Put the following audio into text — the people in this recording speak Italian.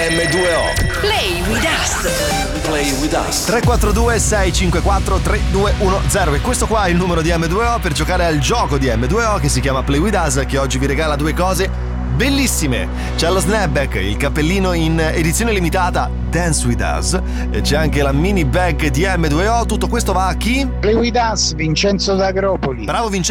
M2O. Play with us. Play with us. 342 654 3210 e questo qua è il numero di M2O per giocare al gioco di M2O che si chiama Play with us, che oggi vi regala due cose bellissime. C'è lo snapback, il cappellino in edizione limitata Dance with Us, e c'è anche la mini bag di M2O. Tutto questo va a chi? Play with us, Vincenzo D'Agropoli. Bravo Vincenzo.